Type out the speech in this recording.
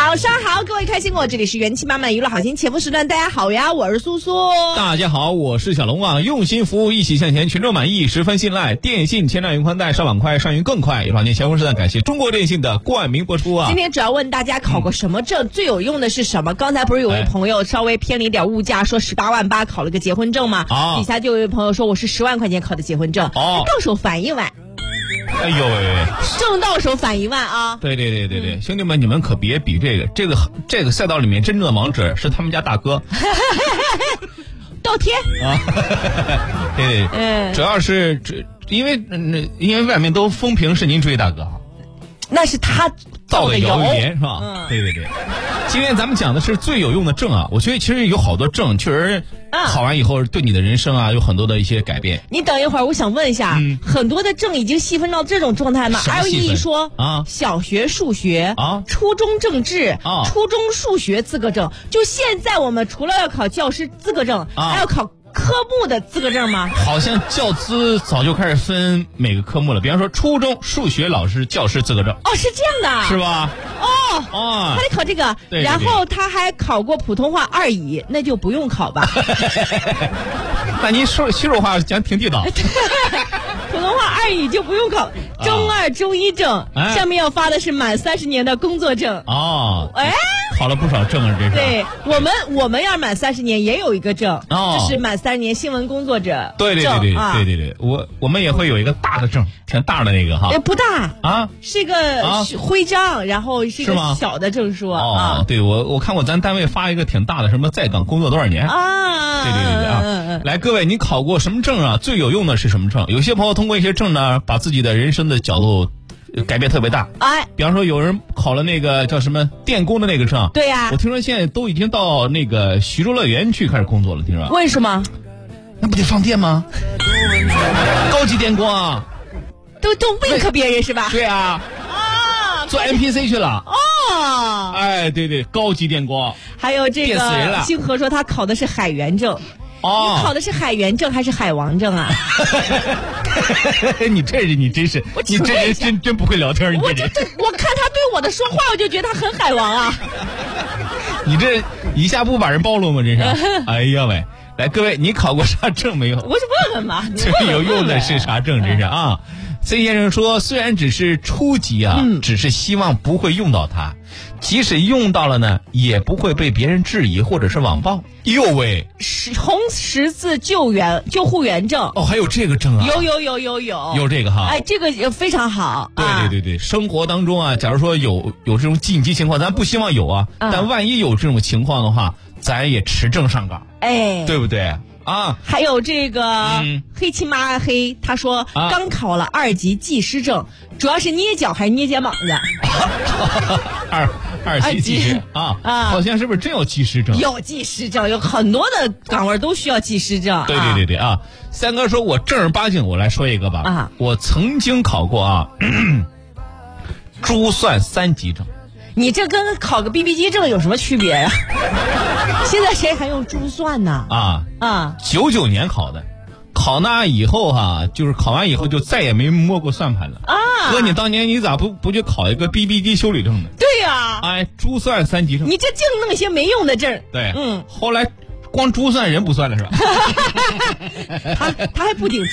早上好，各位开心果，这里是元气满满娱乐好心节目时段，大家好呀，我是苏苏。 大家好，我是小龙啊，用心服务，一起向前，群众满意，十分信赖。电信千兆云宽带，上网快，上云更快。有两年前锋时段，感谢中国电信的冠名播出啊。 今天主要问大家考过什么证，最有用的是什么？刚才不是有位朋友稍微偏离点物价，说18万8考了个结婚证吗？底下就有一位朋友说我是10万块钱考的结婚证，到手返1万。 哎呦喂， 证到手返1万啊！ 对，兄弟们，你们可别比这个赛道里面真正的王者是他们家大哥。 倒贴啊，对，主要是因为外面都风评是您追大哥， 那是他造的谣言是吧？对。今天咱们讲的是最有用的证啊，我觉得其实有好多证确实考完以后对你的人生啊有很多的一些改变。 你等一会儿，我想问一下，很多的证已经细分到这种状态吗？还有一说啊，小学数学啊，初中政治啊，初中数学资格证，就现在我们除了要考教师资格证，还要考科目的资格证吗？ 好像教资早就开始分每个科目了，比方说初中数学老师教师资格证。 哦，是这样的， 是吧？ 他得考这个， 对， 然后他还考过普通话2乙，那就不用考吧？ 那您说西肉话讲挺地道。 普通话2乙就不用考，中2、中1证，上面要发的是满30年的工作证。 考了不少证啊，这是。 对，我们要满30年也有一个证，就是满30年新闻工作者。 对，我们也会有一个大的证，挺大的那个哈。 不大啊， 是一个徽章，然后是一个小的证书啊。 对，我看过咱单位发一个挺大的，什么在岗工作多少年啊。 对啊。来，各位，你考过什么证啊？最有用的是什么证？有些朋友通过一些证呢，把自己的人生的角度改变特别大。比方说有人考了那个叫什么电工的那个证。 对呀， 我听说现在都已经到那个徐州乐园去开始工作了，听说。 为什么？ 那不得放电吗？高级电工啊， 都wink别人是吧？ 对啊。做 NPC 去了。对，高级电工。 还有这个星河说他考的是海员证。你考的是海员证还是海王证啊？ 你这人真不会聊天。 我看他对我的说话，我就觉得他很海王啊。 你这一下不把人暴露吗？真是。哎呀喂，来各位，你考过啥证没有？ 我是问问嘛。 最有用的是啥证？真是啊。C 先生说，虽然只是初级啊，只是希望不会用到它，即使用到了呢，也不会被别人质疑或者是网暴。哟喂， 红十字救护员证。 还有这个证啊？ 有这个哈。 这个也非常好。 对，生活当中啊，假如说有这种紧急情况，咱不希望有啊，但万一有这种情况的话，咱也持证上岗，对不对？ 还有这个黑漆麻黑，他说刚考了2级技师证，主要是捏脚还是捏肩膀的？ 二级技师好像是不是真有技师证？ 有技师证，有很多的岗位都需要技师证。 对啊！三哥说，我正儿八经，我来说一个吧。我曾经考过珠算3级证。 你这跟考个 BB 机证有什么区别呀？现在谁还用珠算呢 ？99年考的，考那以后就是考完以后就再也没摸过算盘了哥，你当年你咋不去考一个 BB 机修理证呢？ 对呀， 珠算3级证， 你这净弄些没用的证。 对，后来光珠算人不算了是吧？ 他还不顶。